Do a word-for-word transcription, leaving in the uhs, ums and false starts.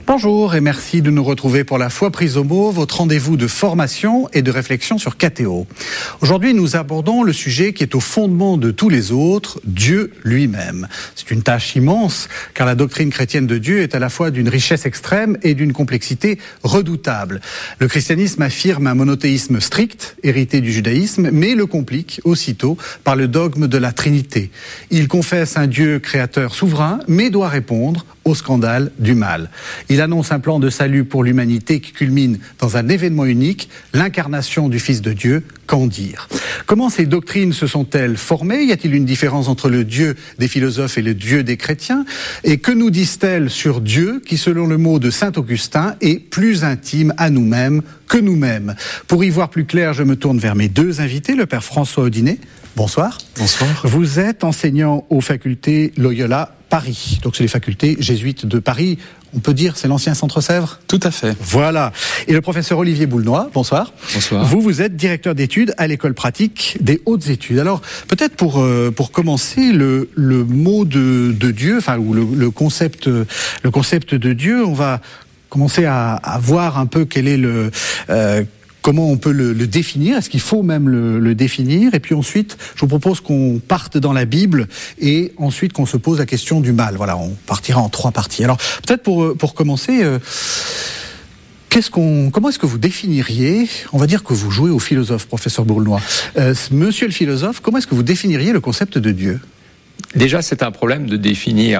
Bonjour et merci de nous retrouver pour la Foi prise au mot, votre rendez-vous de formation et de réflexion sur Catéo. Aujourd'hui, nous abordons le sujet qui est au fondement de tous les autres, Dieu lui-même. C'est une tâche immense, car la doctrine chrétienne de Dieu est à la fois d'une richesse extrême et d'une complexité redoutable. Le christianisme affirme un monothéisme strict, hérité du judaïsme, mais le complique aussitôt par le dogme de la Trinité. Il confesse un Dieu créateur souverain, mais doit répondre au scandale du mal. Il annonce un plan de salut pour l'humanité qui culmine dans un événement unique, l'incarnation du Fils de Dieu, qu'en dire? Comment ces doctrines se sont-elles formées? Y a-t-il une différence entre le Dieu des philosophes et le Dieu des chrétiens? Et que nous disent-elles sur Dieu qui, selon le mot de saint Augustin, est plus intime à nous-mêmes que nous-mêmes? Pour y voir plus clair, je me tourne vers mes deux invités, le père François Audinet. Bonsoir. Bonsoir. Vous êtes enseignant aux facultés Loyola Paris. Donc c'est les facultés jésuites de Paris. On peut dire c'est l'ancien Centre Sèvres? Tout à fait. Voilà. Et le professeur Olivier Boulnois, bonsoir. Bonsoir. Vous, vous êtes directeur d'études à l'école pratique des hautes études. Alors, peut-être pour euh, pour commencer, le le mot de de Dieu, enfin ou le, le concept le concept de Dieu, on va commencer à, à voir un peu quel est le euh, comment on peut le, le définir? Est-ce qu'il faut même le, le définir? Et puis ensuite, je vous propose qu'on parte dans la Bible et ensuite qu'on se pose la question du mal. Voilà, on partira en trois parties. Alors, peut-être pour, pour commencer, euh, qu'est-ce qu'on, comment est-ce que vous définiriez, on va dire que vous jouez au philosophe, professeur Boulnois, euh, monsieur le philosophe, comment est-ce que vous définiriez le concept de Dieu? Déjà, c'est un problème de définir